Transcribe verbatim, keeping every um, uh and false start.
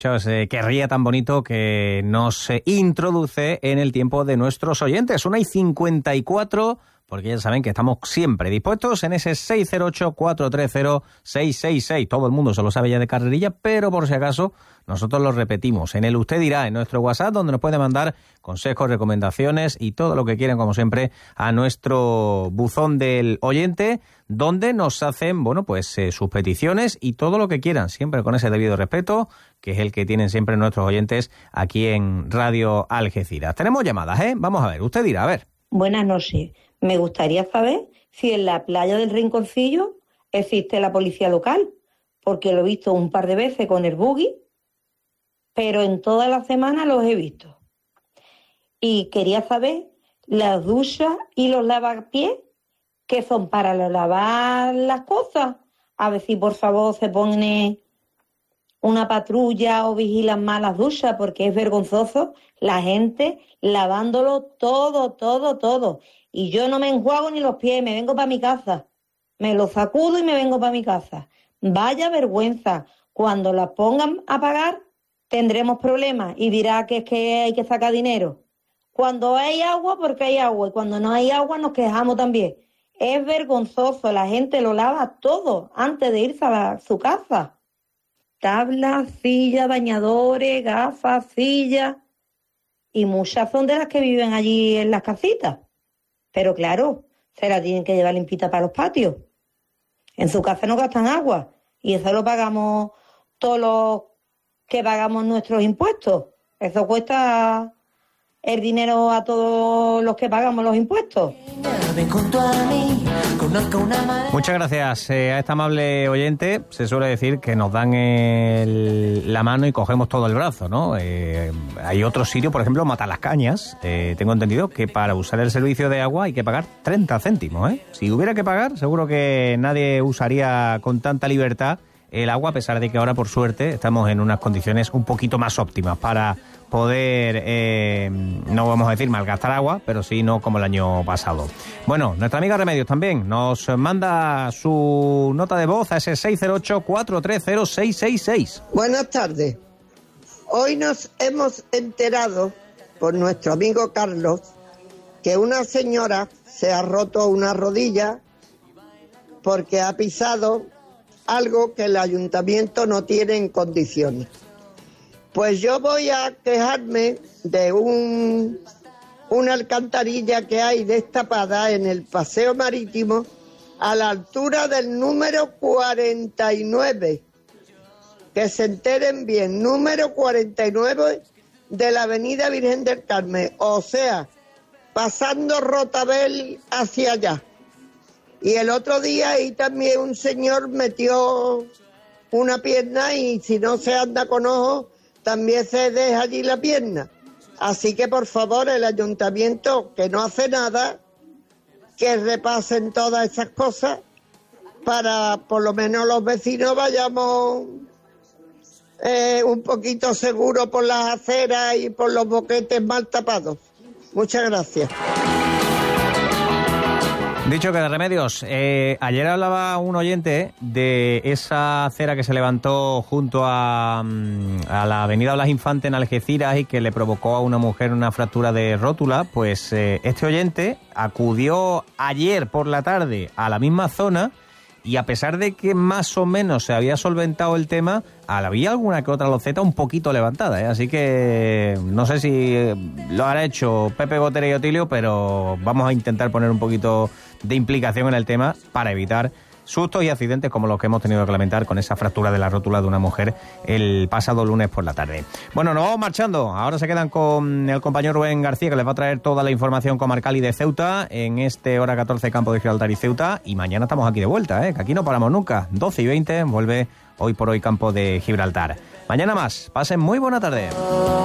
Eh, que ría tan bonito que nos eh, introduce en el tiempo de nuestros oyentes. Una y cincuenta y cuatro, porque ya saben que estamos siempre dispuestos en ese seis cero ocho, cuatro tres cero, seis seis seis. Todo el mundo se lo sabe ya de carrerilla, pero por si acaso nosotros lo repetimos. En el Usted Dirá, en nuestro WhatsApp, donde nos puede mandar consejos, recomendaciones y todo lo que quieran, como siempre, a nuestro buzón del oyente, donde nos hacen, bueno, pues eh, sus peticiones y todo lo que quieran, siempre con ese debido respeto, que es el que tienen siempre nuestros oyentes aquí en Radio Algeciras. Tenemos llamadas, ¿eh? Vamos a ver, Usted Dirá, a ver. Buenas noches. Me gustaría saber si en la playa del Rinconcillo existe la policía local, porque lo he visto un par de veces con el buggy, pero en toda la semana los he visto. Y quería saber las duchas y los lavapiés, que son para lavar las cosas. A ver si por favor se pone una patrulla o vigilan más las duchas, porque es vergonzoso la gente lavándolo todo, todo, todo. Y yo no me enjuago ni los pies, me vengo para mi casa. Me los sacudo y me vengo para mi casa. Vaya vergüenza. Cuando las pongan a pagar, tendremos problemas y dirá que es que hay que sacar dinero. Cuando hay agua, porque hay agua. Y cuando no hay agua, nos quejamos también. Es vergonzoso. La gente lo lava todo antes de irse a la, su casa. Tablas, sillas, bañadores, gafas, sillas. Y muchas son de las que viven allí en las casitas. Pero claro, se la tienen que llevar limpita para los patios. En su casa no gastan agua. Y eso lo pagamos todos los que pagamos nuestros impuestos. Eso cuesta el dinero a todos los que pagamos los impuestos. Muchas gracias eh, a esta amable oyente. Se suele decir que nos dan el, la mano y cogemos todo el brazo, ¿no? Eh, hay otro sitio, por ejemplo, Matalascañas. Eh, tengo entendido que para usar el servicio de agua hay que pagar treinta céntimos, ¿eh? Si hubiera que pagar, seguro que nadie usaría con tanta libertad el agua, a pesar de que ahora, por suerte, estamos en unas condiciones un poquito más óptimas para poder, eh, no vamos a decir malgastar agua, pero sí no como el año pasado. Bueno, nuestra amiga Remedios también nos manda su nota de voz a ese seis cero ocho, cuatro tres cero, seis seis seis. Buenas tardes. Hoy nos hemos enterado, por nuestro amigo Carlos, que una señora se ha roto una rodilla porque ha pisado algo que el ayuntamiento no tiene en condiciones. Pues yo voy a quejarme de un una alcantarilla que hay destapada en el paseo marítimo a la altura del número cuarenta y nueve. Que se enteren bien, número cuarenta y nueve de la avenida Virgen del Carmen, o sea, pasando Rotabel hacia allá. Y el otro día ahí también un señor metió una pierna y si no se anda con ojos, también se deja allí la pierna. Así que por favor el ayuntamiento, que no hace nada, que repasen todas esas cosas para por lo menos los vecinos vayamos eh, un poquito seguros por las aceras y por los boquetes mal tapados. Muchas gracias. Dicho que de Remedios, eh, ayer hablaba un oyente de esa acera que se levantó junto a, a la avenida Blas Infante en Algeciras y que le provocó a una mujer una fractura de rótula. Pues eh, este oyente acudió ayer por la tarde a la misma zona y a pesar de que más o menos se había solventado el tema, había alguna que otra loseta un poquito levantada, ¿eh? Así que no sé si lo habrá hecho Pepe Botera y Otilio, pero vamos a intentar poner un poquito de implicación en el tema para evitar sustos y accidentes como los que hemos tenido que lamentar con esa fractura de la rótula de una mujer el pasado lunes por la tarde. Bueno, nos vamos marchando. Ahora se quedan con el compañero Rubén García, que les va a traer toda la información comarcal y de Ceuta en este hora catorce Campo de Gibraltar y Ceuta. Y mañana estamos aquí de vuelta, ¿eh? Que aquí no paramos nunca. doce y veinte vuelve Hoy por Hoy Campo de Gibraltar. Mañana más. Pasen muy buena tarde.